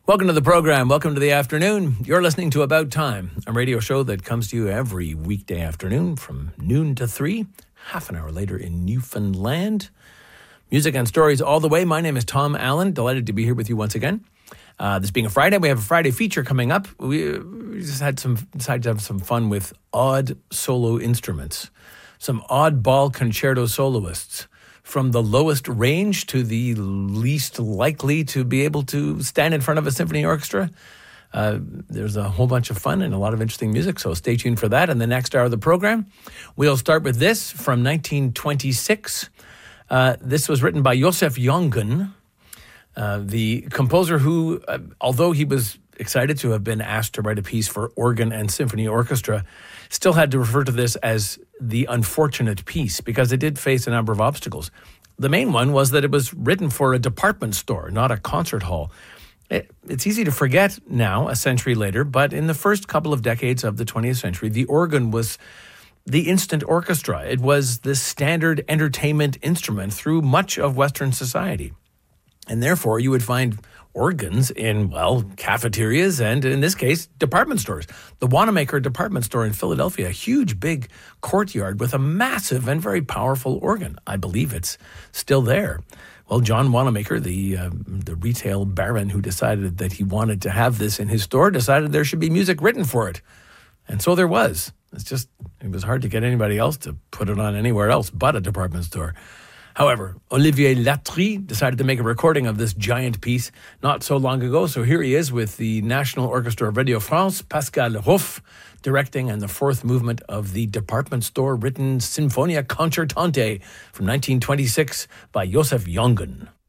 Welcome to the program. Welcome to the afternoon. You're listening to About Time, a radio show that comes to you every weekday afternoon from noon to 3, half an hour later in Newfoundland. Music and stories all the way. My name is Tom Allen. Delighted to be here with you once again. This being a Friday, we have a Friday feature coming up. We just decided to have some fun with odd solo instruments, some oddball concerto soloists, from the lowest range to the least likely to be able to stand in front of a symphony orchestra. There's a whole bunch of fun and a lot of interesting music, so stay tuned for that in the next hour of the program. We'll start with this from 1926. This was written by Josef Jongen, the composer who, although he was excited to have been asked to write a piece for organ and symphony orchestra, still had to refer to this as the unfortunate piece because it did face a number of obstacles. The main one was that it was written for a department store, not a concert hall. It's easy to forget now, a century later, but in the first couple of decades of the 20th century, the organ was the instant orchestra. It was the standard entertainment instrument through much of Western society. And therefore, you would find organs in, cafeterias and, in this case, department stores. The Wanamaker department store in Philadelphia, a huge, big courtyard with a massive and very powerful organ. I believe it's still there. Well, John Wanamaker, the retail baron who decided that he wanted to have this in his store, decided there should be music written for it. And so there was. It was hard to get anybody else to put it on anywhere else but a department store. However, Olivier Latry decided to make a recording of this giant piece not so long ago. So here he is with the National Orchestra of Radio France, Pascal Ruff, directing and the fourth movement of the department store written Sinfonia Concertante from 1926 by Josef Jongen.